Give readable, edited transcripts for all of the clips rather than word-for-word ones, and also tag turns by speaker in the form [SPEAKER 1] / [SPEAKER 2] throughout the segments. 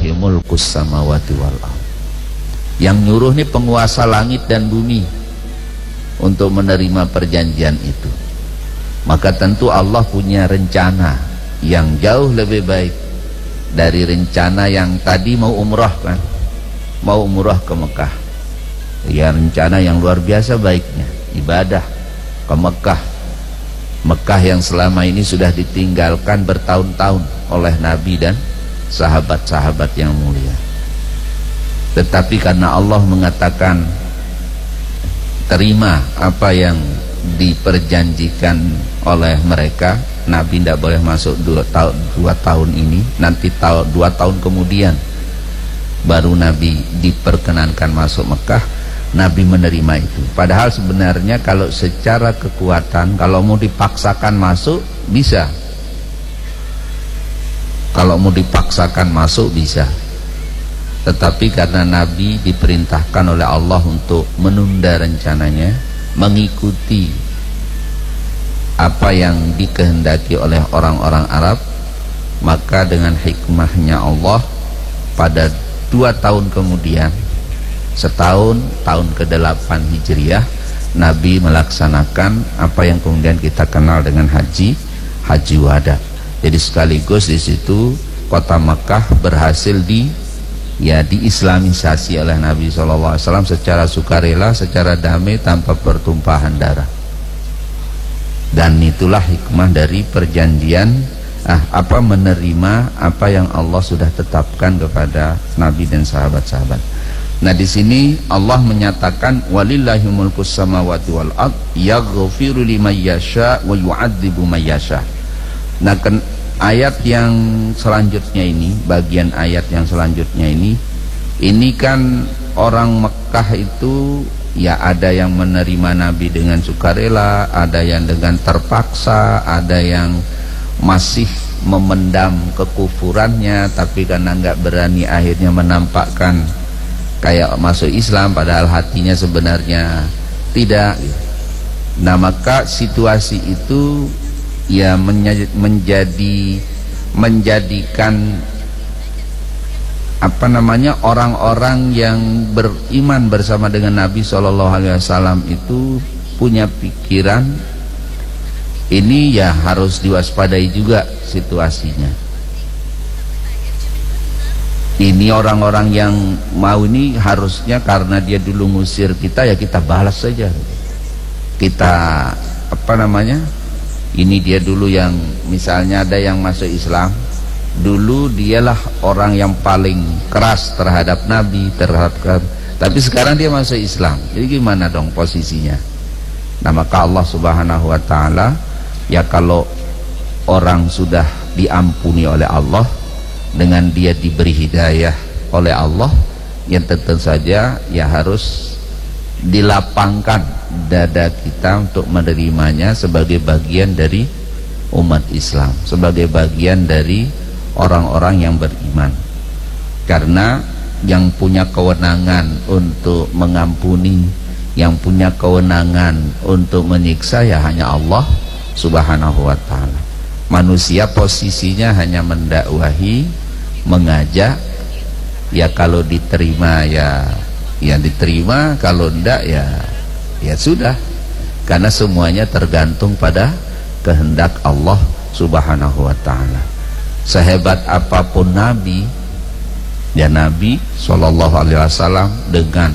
[SPEAKER 1] walillahi mulkus samawati wal ardh. Yang nyuruh nih penguasa langit dan bumi untuk menerima perjanjian itu. Maka tentu Allah punya rencana yang jauh lebih baik dari rencana yang tadi mau umrah kan, mau umrah ke Mekah. Ya, rencana yang luar biasa baiknya, ibadah ke Mekah. Mekah yang selama ini sudah ditinggalkan bertahun-tahun oleh Nabi dan sahabat-sahabat yang mulia. Tetapi karena Allah mengatakan terima apa yang diperjanjikan oleh mereka, Nabi tidak boleh masuk 2 tahun ini, nanti 2 tahun kemudian baru Nabi diperkenankan masuk Mekah. Nabi menerima itu. Padahal sebenarnya kalau secara kekuatan, kalau mau dipaksakan masuk bisa. Kalau mau dipaksakan masuk bisa. Tetapi karena Nabi diperintahkan oleh Allah untuk menunda rencananya, mengikuti apa yang dikehendaki oleh orang-orang Arab, maka dengan hikmahnya Allah pada 2 tahun kemudian, setahun, tahun ke-8 Hijriah, Nabi melaksanakan apa yang kemudian kita kenal dengan haji wada. Jadi sekaligus di situ kota Makkah berhasil diislamisasi oleh Nabi SAW secara sukarela, secara damai, tanpa pertumpahan darah. Dan itulah hikmah dari perjanjian menerima apa yang Allah sudah tetapkan kepada Nabi dan sahabat-sahabat. Nah, di sini Allah menyatakan walillahi mulkus samawati wal ardh yaghfiru liman yasha wa yu'adzibu man yasha. Nah, ayat yang selanjutnya ini, bagian ayat yang selanjutnya ini kan orang Mekah itu ya ada yang menerima Nabi dengan sukarela, ada yang dengan terpaksa, ada yang masih memendam kekufurannya tapi karena nggak berani akhirnya menampakkan kayak masuk Islam padahal hatinya sebenarnya tidak. Nah, maka situasi itu ya menjadikan orang-orang yang beriman bersama dengan Nabi SAW itu punya pikiran ini ya harus diwaspadai juga situasinya. Ini orang-orang yang mau ini harusnya karena dia dulu ngusir kita ya kita balas saja. Kita ini dia dulu yang misalnya ada yang masuk Islam, dulu dialah orang yang paling keras terhadap Nabi, tapi sekarang dia masuk Islam. Jadi gimana dong posisinya? Nah, maka Allah Subhanahu wa taala ya kalau orang sudah diampuni oleh Allah, dengan dia diberi hidayah oleh Allah, yang tentu saja ya harus dilapangkan dada kita untuk menerimanya sebagai bagian dari umat Islam, sebagai bagian dari orang-orang yang beriman. Karena yang punya kewenangan untuk mengampuni, yang punya kewenangan untuk menyiksa ya hanya Allah Subhanahu wa taala. Manusia posisinya hanya mendakwahi, mengajak, ya kalau diterima ya diterima, kalau enggak ya sudah. Karena semuanya tergantung pada kehendak Allah Subhanahu wa taala. Sehebat apapun Nabi, ya Nabi SAW dengan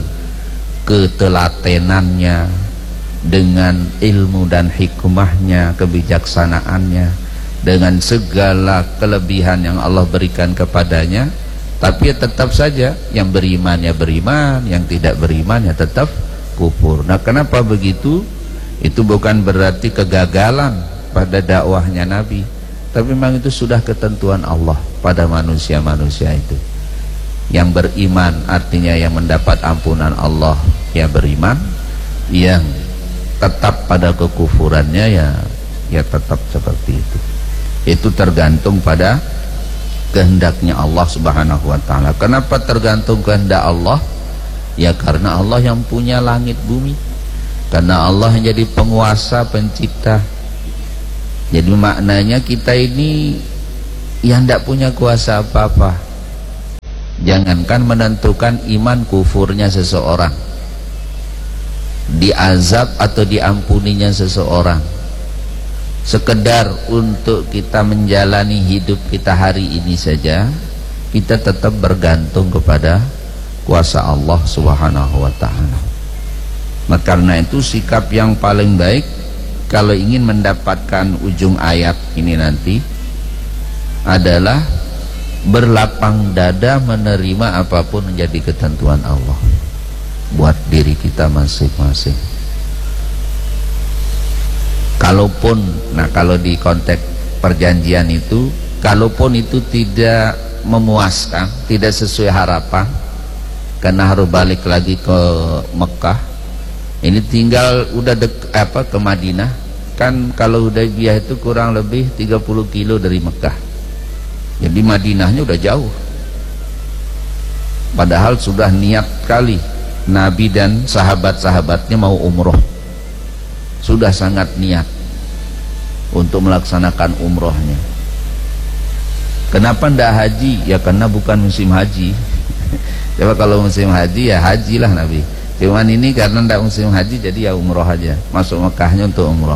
[SPEAKER 1] ketelatenannya, dengan ilmu dan hikmahnya, kebijaksanaannya, dengan segala kelebihan yang Allah berikan kepadanya, tapi tetap saja yang beriman ya beriman, yang tidak beriman ya tetap kufur. Nah, kenapa begitu? Itu bukan berarti kegagalan pada dakwahnya Nabi, tapi memang itu sudah ketentuan Allah pada manusia-manusia itu. Yang beriman artinya yang mendapat ampunan Allah ya beriman, yang tetap pada kekufurannya ya tetap seperti itu. Itu tergantung pada kehendaknya Allah Subhanahu wa taala. Kenapa tergantung kehendak Allah? Ya karena Allah yang punya langit bumi, karena Allah yang jadi penguasa, pencipta. Jadi maknanya kita ini yang tidak punya kuasa apa-apa. Jangankan menentukan iman kufurnya seseorang, diazab atau diampuninya seseorang, sekedar untuk kita menjalani hidup kita hari ini saja, kita tetap bergantung kepada kuasa Allah Subhanahu wa ta'ala. Maka karena itu sikap yang paling baik kalau ingin mendapatkan ujung ayat ini nanti adalah berlapang dada menerima apapun menjadi ketentuan Allah buat diri kita masing-masing. Kalaupun, nah kalau di konteks perjanjian itu, kalaupun itu tidak memuaskan, tidak sesuai harapan, karena harus balik lagi ke Mekah, ini tinggal udah ke Madinah, kan kalau Hudaybiyah itu kurang lebih 30 kilo dari Mekah, jadi Madinahnya udah jauh. Padahal sudah niat kali Nabi dan sahabat-sahabatnya mau umroh, sudah sangat niat untuk melaksanakan umrohnya. Kenapa ndak haji? Ya karena bukan musim haji. Coba kalau musim haji ya hajilah Nabi. Cuman ini karena ndak musim haji jadi ya umroh aja. Masuk Mekahnya untuk umroh.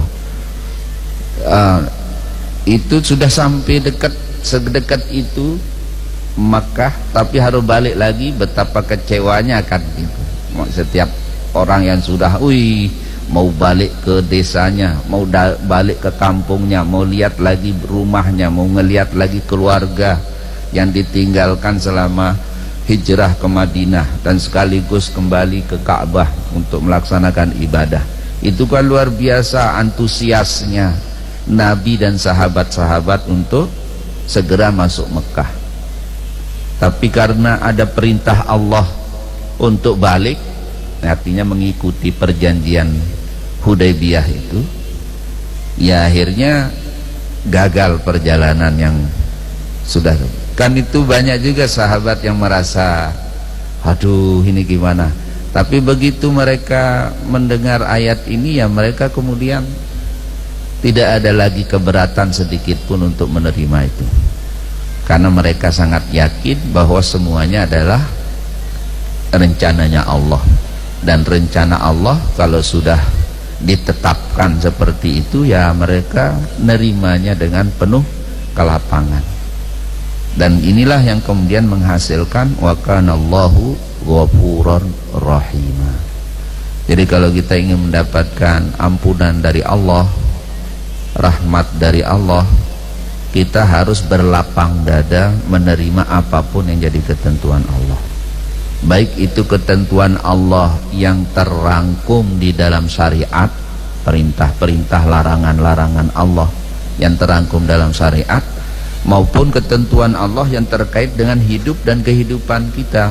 [SPEAKER 1] Itu sudah sampai sedekat itu Mekah, tapi harus balik lagi, betapa kecewanya kan gitu. Setiap orang yang sudah mau balik ke desanya, mau balik ke kampungnya, mau lihat lagi rumahnya, mau ngelihat lagi keluarga yang ditinggalkan selama hijrah ke Madinah, dan sekaligus kembali ke Ka'bah untuk melaksanakan ibadah. Itu kan luar biasa antusiasnya Nabi dan sahabat-sahabat untuk segera masuk Mekah. Tapi karena ada perintah Allah untuk balik, artinya mengikuti perjanjian Hudaybiyah itu, ya akhirnya gagal perjalanan yang sudah. Kan itu banyak juga sahabat yang merasa, aduh ini gimana. Tapi begitu mereka mendengar ayat ini, ya mereka kemudian tidak ada lagi keberatan sedikit pun untuk menerima itu, karena mereka sangat yakin bahwa semuanya adalah rencananya Allah. Dan rencana Allah kalau sudah ditetapkan seperti itu, ya mereka nerimanya dengan penuh kelapangan. Dan inilah yang kemudian menghasilkan wa kanallahu ghafuran rahima. Jadi kalau kita ingin mendapatkan ampunan dari Allah, rahmat dari Allah, kita harus berlapang dada menerima apapun yang jadi ketentuan Allah. Baik itu ketentuan Allah yang terrangkum di dalam syariat, perintah-perintah, larangan-larangan Allah yang terrangkum dalam syariat, maupun ketentuan Allah yang terkait dengan hidup dan kehidupan kita.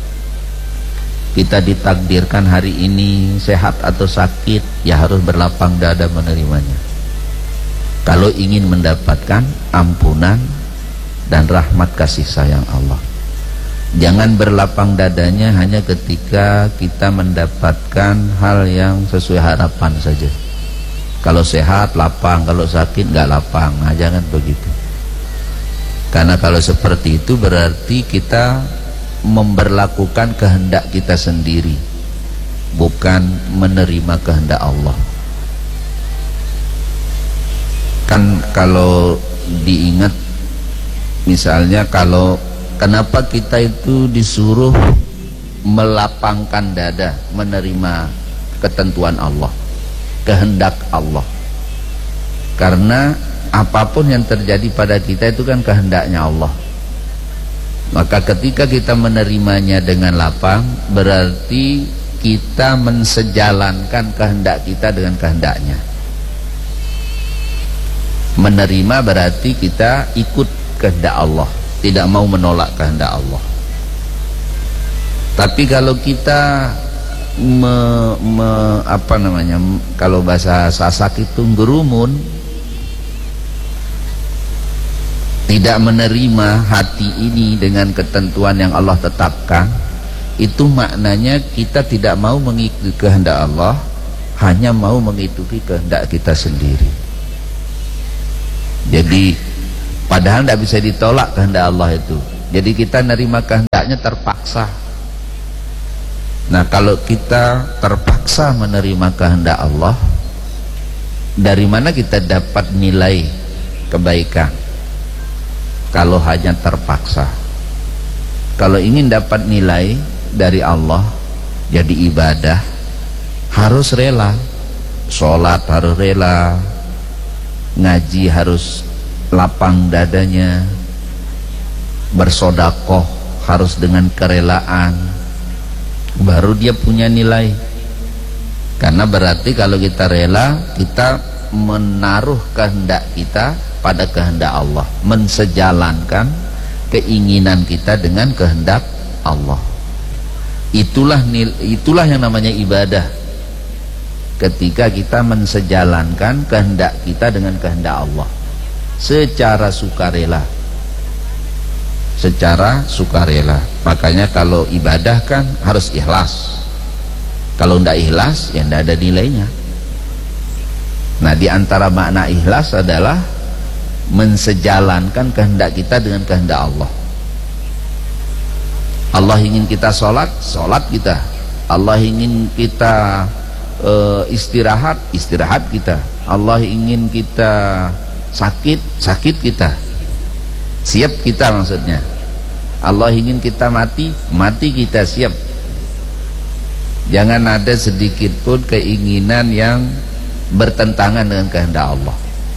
[SPEAKER 1] Kita ditakdirkan hari ini sehat atau sakit, ya harus berlapang dada menerimanya kalau ingin mendapatkan ampunan dan rahmat kasih sayang Allah. Jangan berlapang dadanya hanya ketika kita mendapatkan hal yang sesuai harapan saja. Kalau sehat lapang, kalau sakit nggak lapang. Nah, jangan begitu. Karena kalau seperti itu berarti kita memberlakukan kehendak kita sendiri, bukan menerima kehendak Allah. Kan kalau diingat, misalnya kalau kenapa kita itu disuruh melapangkan dada menerima ketentuan Allah, kehendak Allah? Karena apapun yang terjadi pada kita itu kan kehendaknya Allah. Maka ketika kita menerimanya dengan lapang, berarti kita mensejalankan kehendak kita dengan kehendaknya. Menerima berarti kita ikut kehendak Allah, tidak mau menolak kehendak Allah. Tapi kalau kita kalau bahasa Sasak itu gerumun, tidak menerima hati ini dengan ketentuan yang Allah tetapkan, itu maknanya kita tidak mau mengikuti kehendak Allah, hanya mau mengikuti kehendak kita sendiri. Jadi padahal tidak bisa ditolak kehendak Allah itu. Jadi kita nerima kehendak nampaknya terpaksa. Nah, kalau kita terpaksa menerima kehendak Allah, dari mana kita dapat nilai kebaikan? Kalau hanya terpaksa. Kalau ingin dapat nilai dari Allah, jadi ibadah, harus rela. Sholat harus rela, ngaji harus lapang dadanya, bersodakoh harus dengan kerelaan, baru dia punya nilai. Karena berarti kalau kita rela, kita menaruh kehendak kita pada kehendak Allah, mensejalankan keinginan kita dengan kehendak Allah. Itulah yang namanya ibadah, ketika kita mensejalankan kehendak kita dengan kehendak Allah secara sukarela. Secara sukarela. Makanya kalau ibadah kan harus ikhlas. Kalau tidak ikhlas, ya tidak ada nilainya. Nah, di antara makna ikhlas adalah mensejalankan kehendak kita dengan kehendak Allah. Allah ingin kita sholat, sholat kita. Allah ingin kita istirahat, istirahat kita. Allah ingin kita sakit, sakit kita. Siap kita maksudnya. Allah ingin kita mati, mati kita siap. Jangan ada sedikit pun keinginan yang bertentangan dengan kehendak Allah.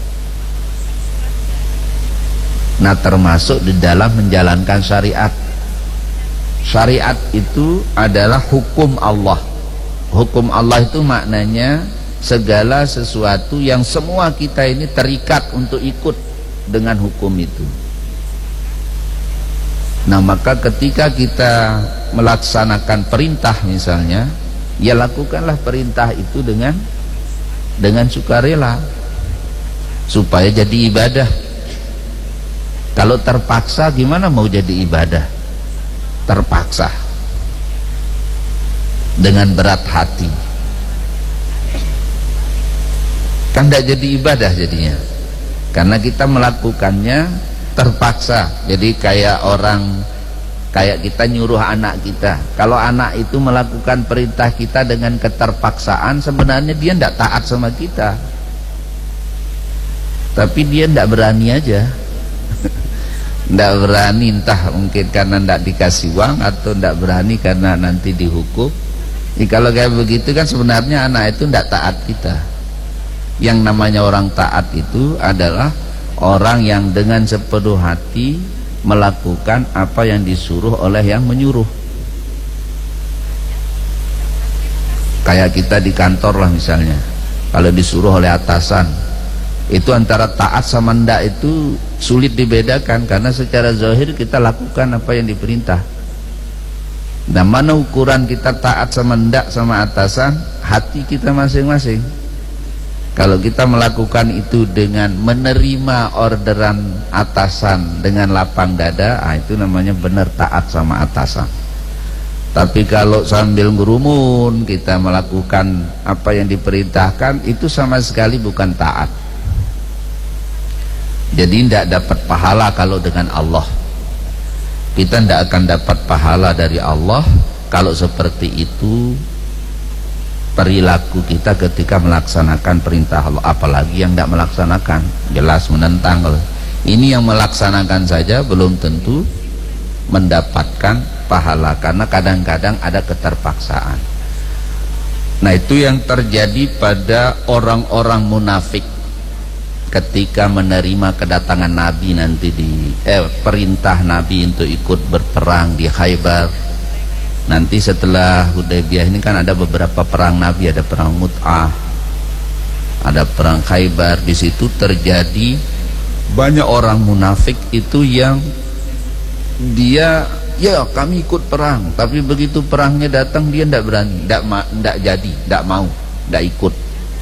[SPEAKER 1] Nah, termasuk di dalam menjalankan syariat. Syariat itu adalah hukum Allah. Hukum Allah itu maknanya segala sesuatu yang semua kita ini terikat untuk ikut dengan hukum itu. Nah, maka ketika kita melaksanakan perintah misalnya, ya lakukanlah perintah itu dengan sukarela supaya jadi ibadah. Kalau terpaksa gimana mau jadi ibadah? Terpaksa dengan berat hati, kan tidak jadi ibadah jadinya, karena kita melakukannya terpaksa. Jadi kayak kita nyuruh anak kita. Kalau anak itu melakukan perintah kita dengan keterpaksaan, sebenarnya dia tidak taat sama kita, tapi dia tidak berani aja. Tidak berani, entah mungkin karena tidak dikasih uang, atau tidak berani karena nanti dihukum. Kalau kayak begitu kan sebenarnya anak itu tidak taat kita. Yang namanya orang taat itu adalah orang yang dengan sepenuh hati melakukan apa yang disuruh oleh yang menyuruh. Kayak kita di kantor lah misalnya, kalau disuruh oleh atasan, itu antara taat sama ndak itu sulit dibedakan, karena secara zahir kita lakukan apa yang diperintah. Nah, mana ukuran kita taat sama ndak sama atasan? Hati kita masing-masing. Kalau kita melakukan itu dengan menerima orderan atasan dengan lapang dada, itu namanya benar taat sama atasan. Tapi kalau sambil ngurumun kita melakukan apa yang diperintahkan, itu sama sekali bukan taat. Jadi tidak dapat pahala kalau dengan Allah. Kita tidak akan dapat pahala dari Allah kalau seperti itu perilaku kita ketika melaksanakan perintah Allah. Apalagi yang tidak melaksanakan, jelas menentang. Ini yang melaksanakan saja belum tentu mendapatkan pahala, karena kadang-kadang ada keterpaksaan. Nah, itu yang terjadi pada orang-orang munafik ketika menerima kedatangan Nabi nanti perintah Nabi untuk ikut berperang di Khaybar. Nanti setelah Hudaybiyah ini kan ada beberapa perang Nabi, ada perang Mut'ah, ada perang Khaybar. Di situ terjadi banyak orang munafik itu yang dia ya kami ikut perang, tapi begitu perangnya datang dia tidak berani, tidak jadi, tidak mau, tidak ikut.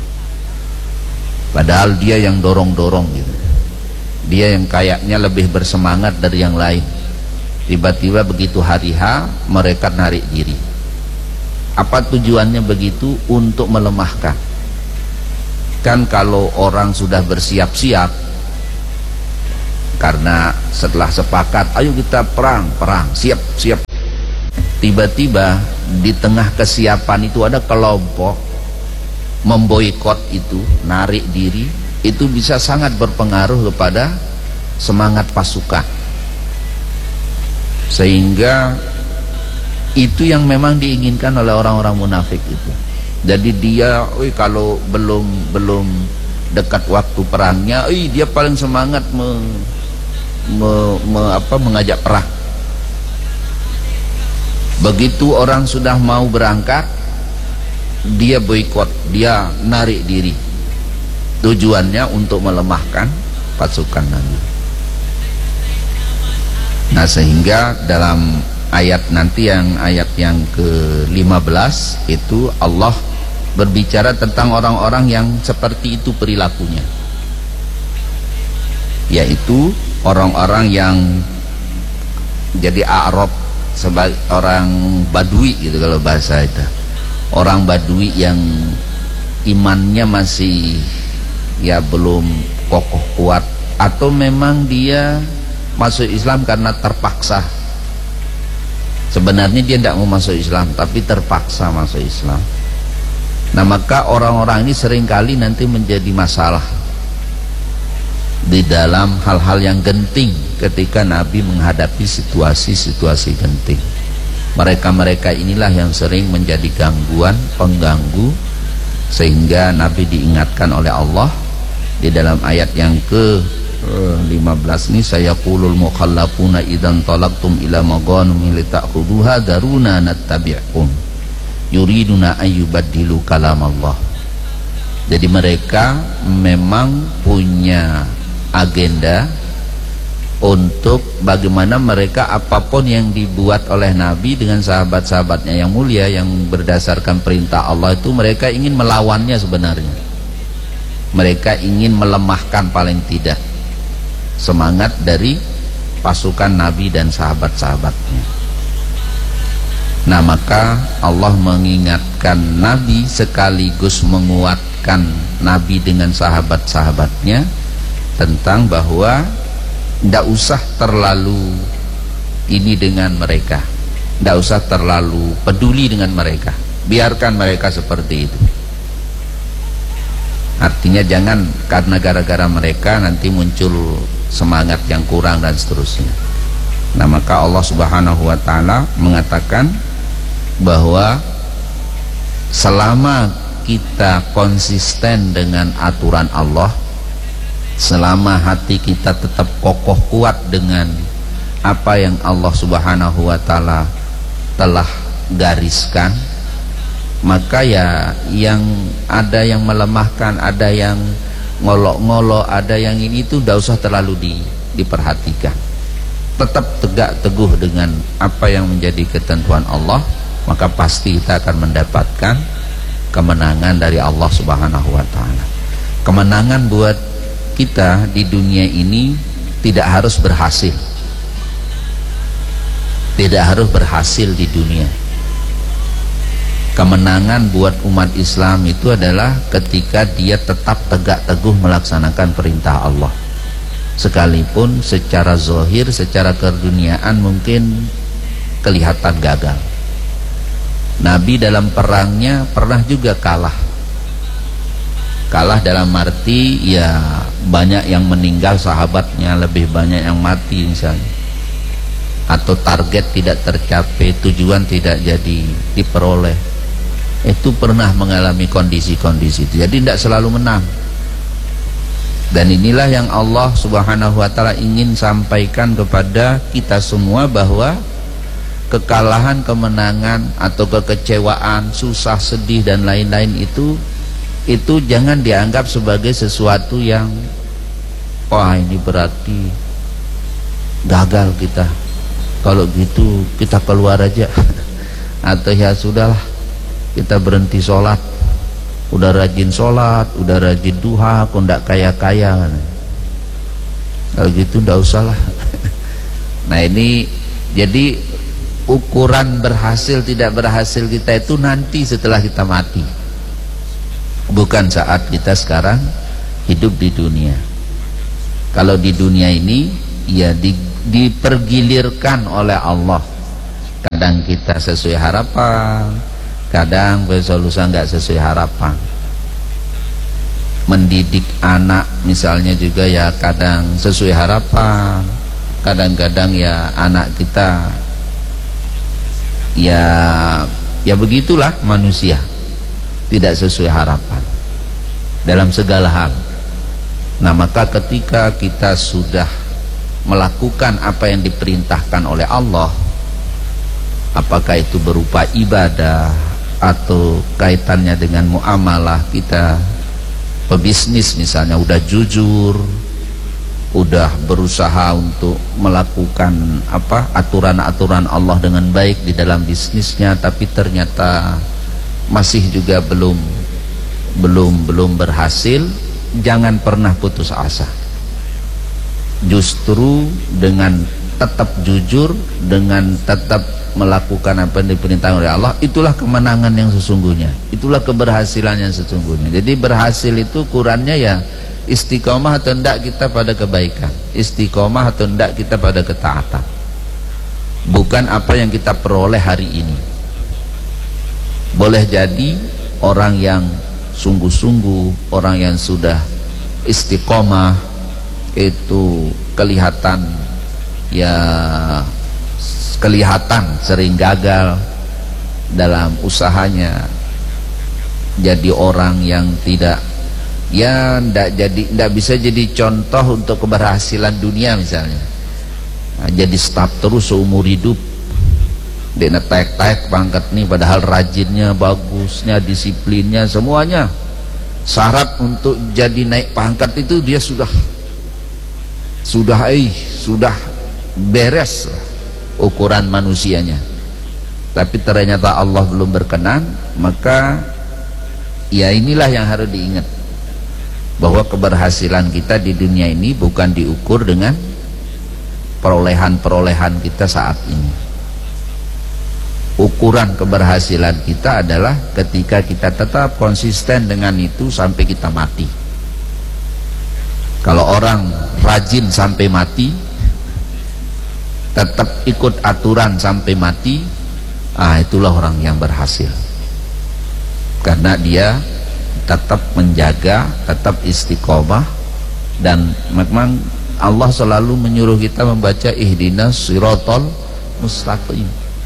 [SPEAKER 1] Padahal dia yang dorong-dorong gitu. Dia yang kayaknya lebih bersemangat dari yang lain. Tiba-tiba begitu hari H mereka narik diri. Apa tujuannya begitu? Untuk melemahkan. Kan kalau orang sudah bersiap-siap, karena setelah sepakat ayo kita perang, siap-siap, tiba-tiba di tengah kesiapan itu ada kelompok memboikot itu, narik diri, itu bisa sangat berpengaruh kepada semangat pasukan, sehingga itu yang memang diinginkan oleh orang-orang munafik itu. Jadi dia, kalau belum dekat waktu perangnya, dia paling semangat mengajak perang. Begitu orang sudah mau berangkat, dia boikot, dia narik diri. Tujuannya untuk melemahkan pasukan Nabi. Nah, sehingga dalam ayat nanti ayat yang ke-15 itu Allah berbicara tentang orang-orang yang seperti itu perilakunya, yaitu orang-orang yang jadi Arab, sebagai orang Badui gitu kalau bahasa itu, orang Badui yang imannya masih belum kokoh kuat, atau memang dia masuk Islam karena terpaksa. Sebenarnya dia tidak mau masuk Islam, tapi terpaksa masuk Islam. Nah, maka orang-orang ini seringkali nanti menjadi masalah di dalam hal-hal yang genting ketika Nabi menghadapi situasi-situasi genting. Mereka-mereka inilah yang sering menjadi gangguan, pengganggu, sehingga Nabi diingatkan oleh Allah di dalam ayat yang ke-15 ini, sayaqulul mukhallafuna idzan talaqtum ila maghanim lita'khudhuha daruna nattabi'kum yuriduna ayyubaddilu kalam Allah. Jadi mereka memang punya agenda untuk bagaimana mereka apapun yang dibuat oleh Nabi dengan sahabat-sahabatnya yang mulia, yang berdasarkan perintah Allah itu, mereka ingin melawannya. Sebenarnya mereka ingin melemahkan paling tidak semangat dari pasukan Nabi dan sahabat-sahabatnya. Nah, maka Allah mengingatkan Nabi sekaligus menguatkan Nabi dengan sahabat-sahabatnya tentang bahwa tidak usah terlalu ini dengan mereka, tidak usah terlalu peduli dengan mereka, biarkan mereka seperti itu. Artinya jangan karena gara-gara mereka nanti muncul semangat yang kurang dan seterusnya. Nah, maka Allah Subhanahu wa taala mengatakan bahwa selama kita konsisten dengan aturan Allah, selama hati kita tetap kokoh kuat dengan apa yang Allah Subhanahu wa taala telah gariskan, maka yang ada yang melemahkan, ada yang ngolok-ngolok, ada yang ini itu tidak usah terlalu diperhatikan. Tetap tegak teguh dengan apa yang menjadi ketentuan Allah, maka pasti kita akan mendapatkan kemenangan dari Allah Subhanahu wa taala. Kemenangan buat kita di dunia ini tidak harus berhasil. Tidak harus berhasil di dunia. Kemenangan buat umat Islam itu adalah ketika dia tetap tegak teguh melaksanakan perintah Allah, sekalipun secara zahir, secara keduniaan mungkin kelihatan gagal. Nabi dalam perangnya pernah juga kalah dalam arti banyak yang meninggal sahabatnya, lebih banyak yang mati misalnya, atau target tidak tercapai, tujuan tidak jadi diperoleh. Itu pernah mengalami kondisi-kondisi itu. Jadi tidak selalu menang. Dan inilah yang Allah Subhanahu wa taala ingin sampaikan kepada kita semua, bahwa kekalahan, kemenangan, atau kekecewaan, susah, sedih, dan lain-lain itu jangan dianggap sebagai sesuatu yang ini berarti gagal kita, kalau gitu kita keluar aja atau ya sudahlah kita berhenti sholat, udah rajin sholat, udah rajin duha, kok ndak kaya-kaya, kalau gitu ndak usah lah. Nah, ini jadi ukuran berhasil tidak berhasil kita itu nanti setelah kita mati, bukan saat kita sekarang hidup di dunia. Kalau di dunia ini dipergilirkan oleh Allah, kadang kadang kita sesuai harapan, kadang besok lusa nggak sesuai harapan. Mendidik anak misalnya juga ya kadang sesuai harapan, kadang-kadang ya anak kita ya begitulah manusia, tidak sesuai harapan dalam segala hal. Nah, maka ketika kita sudah melakukan apa yang diperintahkan oleh Allah, apakah itu berupa ibadah atau kaitannya dengan muamalah kita, pebisnis misalnya, udah jujur, udah berusaha untuk melakukan aturan-aturan Allah dengan baik di dalam bisnisnya, tapi ternyata masih juga belum berhasil, jangan pernah putus asa. Justru dengan tetap jujur, dengan tetap melakukan apa yang diperintahkan oleh Allah, itulah kemenangan yang sesungguhnya, itulah keberhasilan yang sesungguhnya. Jadi berhasil itu ukurannya ya istiqomah atau tidak kita pada kebaikan, istiqomah atau tidak kita pada ketaatan, bukan apa yang kita peroleh hari ini. Boleh jadi orang yang sungguh-sungguh, orang yang sudah istiqomah itu kelihatan sering gagal dalam usahanya, jadi orang yang tidak bisa jadi contoh untuk keberhasilan dunia misalnya. Nah, jadi staf terus seumur hidup, dia naik pangkat nih, padahal rajinnya, bagusnya, disiplinnya, semuanya syarat untuk jadi naik pangkat itu dia sudah beres ukuran manusianya, tapi ternyata Allah belum berkenan. Maka ya inilah yang harus diingat, bahwa keberhasilan kita di dunia ini bukan diukur dengan perolehan kita saat ini. Ukuran keberhasilan kita adalah ketika kita tetap konsisten dengan itu sampai kita mati. Kalau orang rajin sampai mati, tetap ikut aturan sampai mati, itulah orang yang berhasil, karena dia tetap menjaga, tetap istiqomah. Dan memang Allah selalu menyuruh kita membaca ihdinas siratal mustaqim,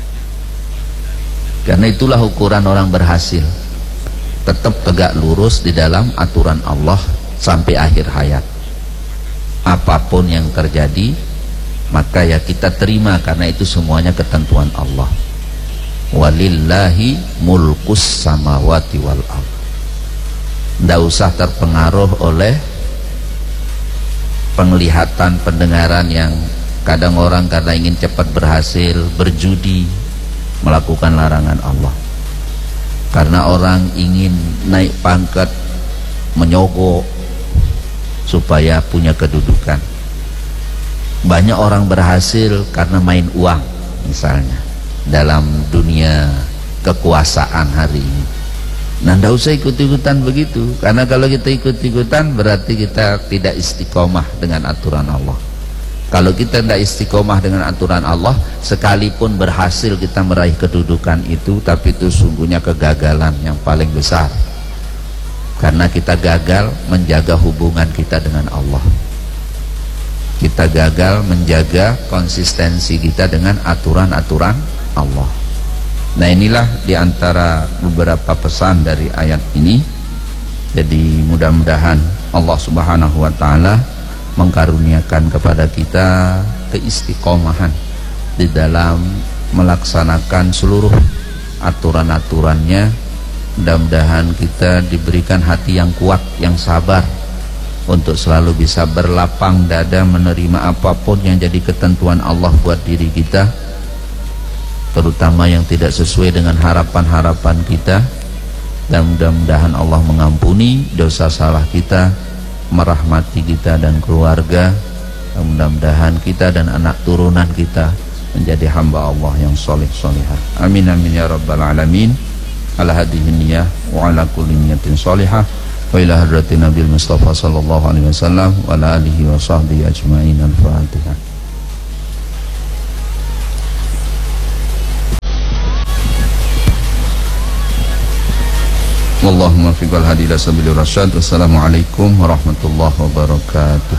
[SPEAKER 1] karena itulah ukuran orang berhasil, tetap tegak lurus di dalam aturan Allah sampai akhir hayat. Apapun yang terjadi, maka ya kita terima, karena itu semuanya ketentuan Allah. Walillahi mulkus samawati wal ardh. Tidak usah terpengaruh oleh penglihatan, pendengaran yang kadang orang karena ingin cepat berhasil berjudi, melakukan larangan Allah. Karena orang ingin naik pangkat, menyogok supaya punya kedudukan. Banyak orang berhasil karena main uang misalnya dalam dunia kekuasaan hari ini. Nah, tidak usah ikut-ikutan begitu, karena kalau kita ikut-ikutan berarti kita tidak istiqomah dengan aturan Allah. Kalau kita tidak istiqomah dengan aturan Allah, sekalipun berhasil kita meraih kedudukan itu, tapi itu sungguhnya kegagalan yang paling besar, karena kita gagal menjaga hubungan kita dengan Allah, kita gagal menjaga konsistensi kita dengan aturan-aturan Allah. Nah, inilah diantara beberapa pesan dari ayat ini. Jadi mudah-mudahan Allah Subhanahu wa ta'ala mengkaruniakan kepada kita keistiqomahan di dalam melaksanakan seluruh aturan-aturannya. Mudah-mudahan kita diberikan hati yang kuat, yang sabar, untuk selalu bisa berlapang dada menerima apapun yang jadi ketentuan Allah buat diri kita, terutama yang tidak sesuai dengan harapan-harapan kita. Dan mudah-mudahan Allah mengampuni dosa salah kita, merahmati kita dan keluarga. Dan mudah-mudahan kita dan anak turunan kita menjadi hamba Allah yang soleh-solehah. Amin amin ya rabbal alamin. Ala hadhihi niyyah wa ala kulli niyatin solehah. Wa ila hadratin Nabil Mustafa sallallahu alaihi wasallam wa ala alihi wa sahbihi ajma'in. Al-Fatihah. Wallahumma fiq wal hadi ila sabilir rasyad. Wassalamualaikum warahmatullahi wabarakatuh.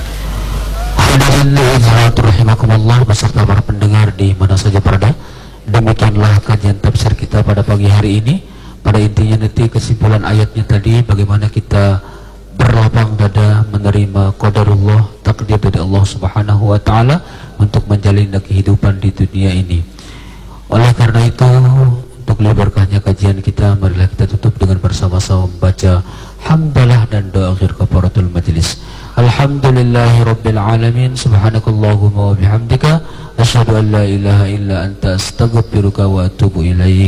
[SPEAKER 2] Rahimakumullah beserta para pendengar di mana saja berada. Demikianlah kajian tafsir kita pada pagi hari ini. Pada intinya nanti kesimpulan ayatnya tadi, bagaimana kita berlapang dada menerima qadarullah, takdir dari Allah Subhanahu wa taala untuk menjalin kehidupan di dunia ini. Oleh karena itu, untuk lebih berkahnya kajian kita, marilah kita tutup dengan bersama-sama membaca hamdalah dan doa akhir kafaratul majlis. Alhamdulillahi rabbil alamin, subhanakallahumma wa bihamdika asyhadu an la ilaha illa anta astaghfiruka wa atubu ilaik.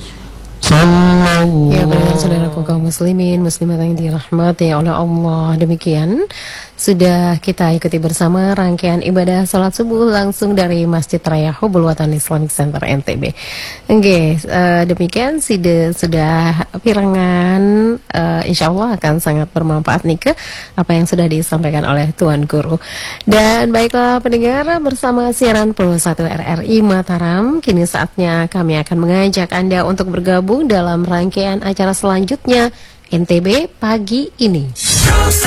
[SPEAKER 3] Ya, benar saudaraku kaum muslimin muslimat yang dirahmati oleh Allah. Demikian sudah kita ikuti bersama rangkaian ibadah salat subuh langsung dari Masjid Raya Hubul Watan Islamic Center NTB. Oke, demikian sudah pirangan, insya Allah akan sangat bermanfaat nih ke apa yang sudah disampaikan oleh Tuan Guru. Dan baiklah pendengar, bersama siaran Pro 1 RRI Mataram, kini saatnya kami akan mengajak Anda untuk bergabung dalam rangkaian acara selanjutnya NTB pagi ini.